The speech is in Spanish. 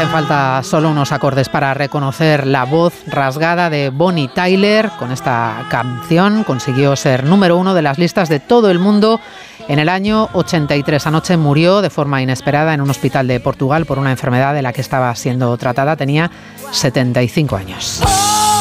Hacen falta solo unos acordes para reconocer la voz rasgada de Bonnie Tyler. Con esta canción consiguió ser número 1 de las listas de todo el mundo en el año 83. Anoche murió de forma inesperada en un hospital de Portugal por una enfermedad de la que estaba siendo tratada. Tenía 75 años.